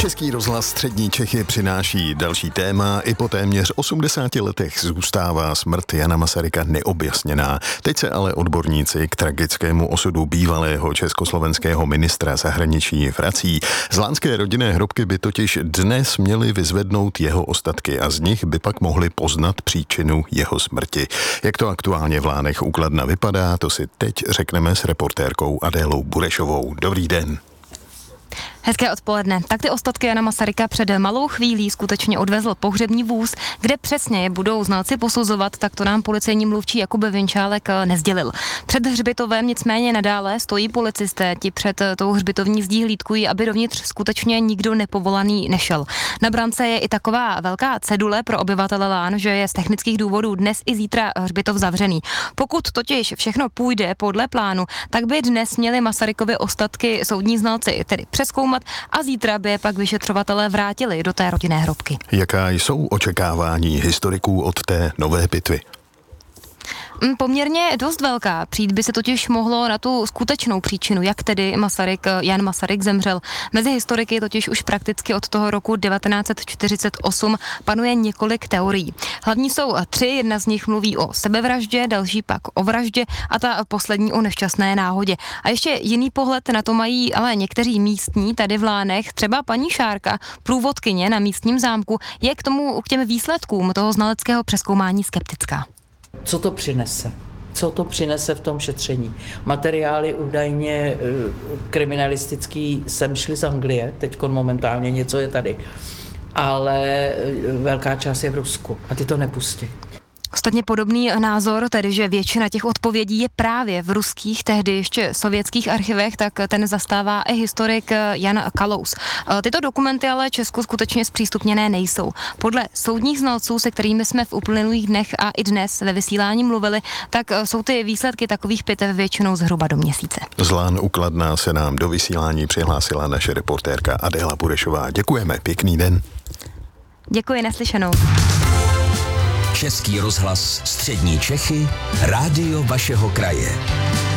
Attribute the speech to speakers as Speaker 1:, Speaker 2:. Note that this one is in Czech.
Speaker 1: Český rozhlas Střední Čechy přináší další téma. I po téměř 80 letech zůstává smrt Jana Masaryka neobjasněná. Teď se ale odborníci k tragickému osudu bývalého československého ministra zahraničí vrací. Z lánské rodinné hrobky by totiž dnes měli vyzvednout jeho ostatky a z nich by pak mohli poznat příčinu jeho smrti. Jak to aktuálně v Lánech u Kladna vypadá, to si teď řekneme s reportérkou Adélou Burešovou. Dobrý den.
Speaker 2: Hezké odpoledne. Tak ty ostatky Jana Masaryka před malou chvílí skutečně odvezl pohřební vůz. Kde přesně je budou znalci posuzovat, tak to nám policejní mluvčí Jakub Vinčálek nezdělil. Před hřbitovem nicméně nadále stojí policisté. Ti před tou hřbitovní zdí hlídkují, aby dovnitř skutečně nikdo nepovolaný nešel. Na brance je i taková velká cedule pro obyvatele Lán, že je z technických důvodů dnes i zítra hřbitov zavřený. Pokud totiž všechno půjde podle plánu, tak by dnes měli Masarykovy ostatky soudní znalci tedy přezkoumat a zítra by je pak vyšetřovatelé vrátili do té rodinné hrobky.
Speaker 1: Jaká jsou očekávání historiků od té nové bitvy?
Speaker 2: Poměrně dost velká. Přijít by se totiž mohlo na tu skutečnou příčinu, jak tedy Jan Masaryk zemřel. Mezi historiky totiž už prakticky od toho roku 1948 panuje několik teorií. Hlavní jsou 3, jedna z nich mluví o sebevraždě, další pak o vraždě a ta poslední o nešťastné náhodě. A ještě jiný pohled na to mají ale někteří místní tady v Lánech, třeba paní Šárka, průvodkyně na místním zámku, je k těm výsledkům toho znaleckého přezkoumání skeptická.
Speaker 3: Co to přinese? Co to přinese v tom šetření? Materiály údajně kriminalistický sem šly z Anglie, teď momentálně něco je tady, ale velká část je v Rusku a ty to nepustí.
Speaker 2: Ostatně podobný názor, tedy že většina těch odpovědí je právě v ruských, tehdy ještě sovětských archivech, tak ten zastává i historik Jan Kalous. Tyto dokumenty ale Česku skutečně zpřístupněné nejsou. Podle soudních znalců, se kterými jsme v uplynulých dnech a i dnes ve vysílání mluvili, tak jsou ty výsledky takových pitev většinou zhruba do měsíce.
Speaker 1: Z Lán u Kladna se nám do vysílání přihlásila naše reportérka Adéla Burešová. Děkujeme, pěkný den.
Speaker 2: Děkuji, naslyšenou.
Speaker 4: Český rozhlas Střední Čechy, rádio vašeho kraje.